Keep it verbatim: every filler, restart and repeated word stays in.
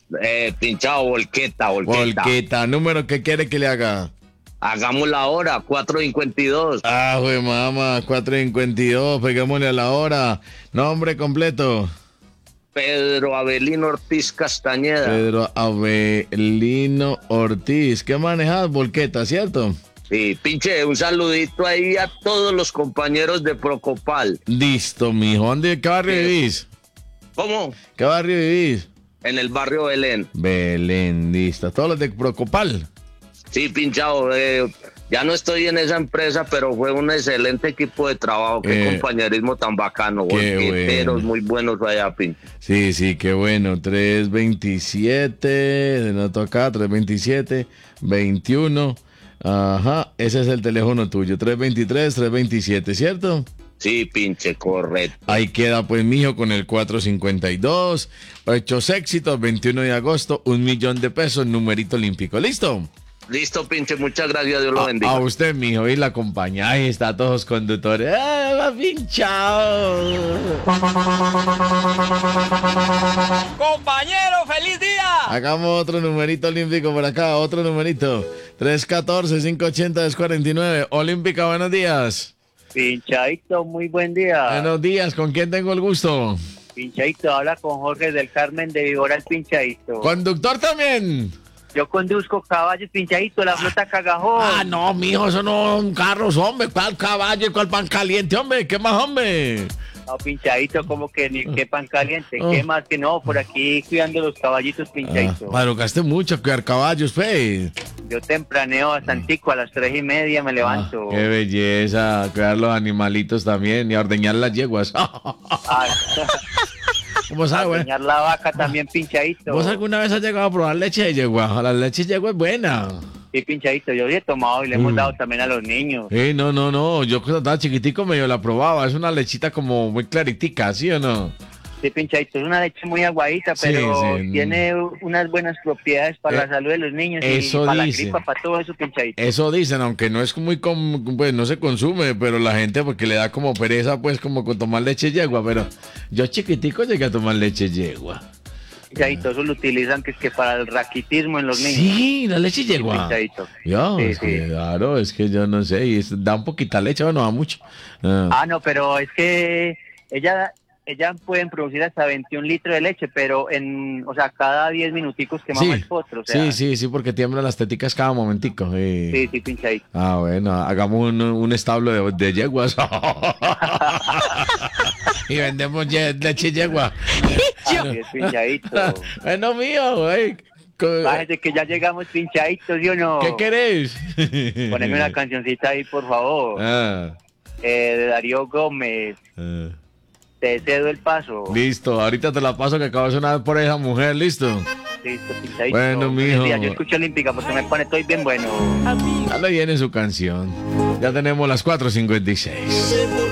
Eh, pinchado, volqueta, volqueta. Volqueta, número que quiere que le haga. Hagamos la hora, cuatro cincuenta y dos. Ah, güey, mamá, cuatro cincuenta y dos, pegámosle a la hora. Nombre completo. Pedro Avelino Ortiz Castañeda. Pedro Avelino Ortiz. ¿Qué manejas? Volqueta, ¿cierto? Sí, pinche, un saludito ahí a todos los compañeros de Procopal. Listo, mijo. ¿Dónde, qué barrio Sí. vivís? ¿Cómo? ¿Qué barrio vivís? En el barrio Belén. Belén, listo. Todos los de Procopal. Sí, pinchado, eh, ya no estoy en esa empresa, pero fue un excelente equipo de trabajo. Qué Eh, compañerismo tan bacano. qué Volqueteros bueno. muy buenos allá, pinche. Sí, sí, qué bueno. tres veintisiete, de noto acá, tres veintisiete, veintiuno. Ajá, ese es el teléfono tuyo, tres veintitrés, tres veintisiete, ¿cierto? Sí, pinche, correcto. Ahí queda pues mijo con el cuatro cincuenta y dos. Hechos éxitos, veintiuno de agosto, un millón de pesos, numerito olímpico. ¿Listo? Listo, pinche, muchas gracias, Dios lo A, bendiga. a usted, mijo, y la acompaña. Ahí está, todos los conductores. ¡Ah, va pinchado! Compañero, feliz día. Hagamos otro numerito olímpico por acá, otro numerito. tres uno cuatro, cinco ocho cero, dos cuatro nueve. Olímpica, buenos días. Pinchadito, muy buen día. Buenos días, ¿con quién tengo el gusto? Pinchadito, habla con Jorge del Carmen de Vivora el Pinchadito. ¿Conductor también? Yo conduzco caballos, Pinchadito, la flota Cagajón. Ah, no, mijo, eso no son carros, hombre. ¿Cuál caballo, cuál pan caliente, hombre? ¿Qué más, hombre? No, Pinchadito, como que ni qué pan caliente. Oh. ¿Qué más que no? Por aquí cuidando los caballitos, Pinchadito. Ah, madrugaste mucho a cuidar caballos, fe. Yo tempraneo bastantico, a las tres y media me levanto. Ah, qué belleza, cuidar los animalitos también y a ordeñar las yeguas. A, ¿Cómo a sabe, güey? bañar la vaca también, Pinchadito. ¿Vos alguna vez has llegado a probar leche de yegua? La leche de yegua es buena. Sí, Pinchadito, yo sí he tomado y le hemos Mm. dado también a los niños. Eh, no, no, no, yo cuando estaba chiquitico medio la probaba, es una lechita como muy claritica, ¿sí o no? Sí, Pinchadito, es una leche muy aguadita, Sí, pero sí. tiene unas buenas propiedades para Eh, la salud de los niños eso y para dicen. la gripa, para todo eso, Pinchadito. Eso dicen, aunque no es muy, com- pues no se consume, pero la gente porque le da como pereza, pues como con tomar leche yegua, pero yo chiquitico llegué a tomar leche yegua. Pinchadito, eso lo utilizan que es que para el raquitismo en los niños. Sí, la leche Sí, yegua. Pinchadito. Ya, Sí, es que, sí. claro, es que yo no sé, y es- da un poquita leche, o no da mucho. Ah. Ah, no, pero es que ella ellas pueden producir hasta veintiún litros de leche, pero en, o sea, cada diez minuticos que mama Sí, el potro, o sea. sí, sí, sí, porque tiemblan las teticas cada momentico. Sí. Sí, sí, Pinchadito. Ah, bueno, hagamos un, un establo de, de yeguas. Y vendemos ye- leche yegua. Así es, Pinchadito. Bueno, mío, güey. Co- Bájese que ya llegamos, Pinchadito, ¿sí o no? ¿Qué querés? Poneme una cancioncita ahí, por favor. Ah, Eh, de Darío Gómez. ah. Te cedo el paso. Listo, ahorita te la paso que acabo de sonar por esa mujer, listo. Listo, Pinchadito. Bueno, mijo. Feliz día. Yo escucho Olímpica porque me pone, estoy bien bueno. Ya le viene su canción. Ya tenemos las cuatro cincuenta y seis.